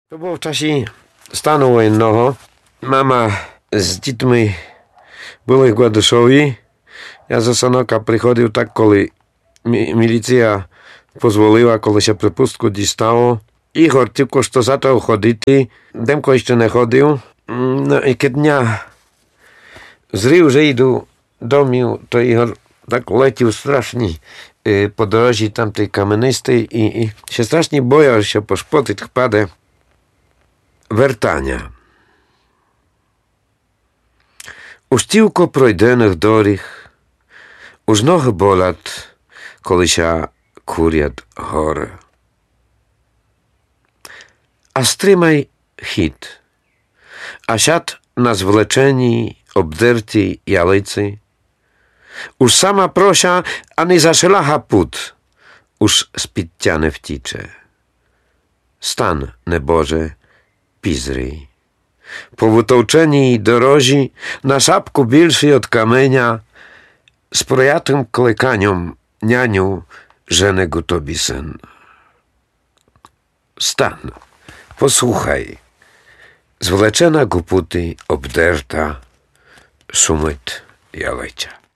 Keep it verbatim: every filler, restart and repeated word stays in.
To było w czasie stanu wojennego. Mama z dziećmi były w Gładyszowie. Ja ze Sanoka przychodził tak, коли mi, milicja pozwoliła, коли się przepustku дістало. Ігор тільки що зато ходити. Демко ще не ходив. Ну, і kiedy дня зрив, że йду домів, то Ігор так летів страшні по дорожі там той каменистий і, і ще страшні бояв, що пошпотить впаде. Вертання. У стілко пройдених доріг, уж ноги болять, коли ся курять гори. А стримай хід, а сяд на звлеченій, обдертій ялиці, уж сама прося, а не зашиляга пут, уж з-під тя не втіче. Стан, небоже, пізрий. По витовченій дорожі, на шапку більший от каменя, з проятим кликанням няню жене тобі син. Стан, послухай, звлечена гупути обдерта, шумить ялиця.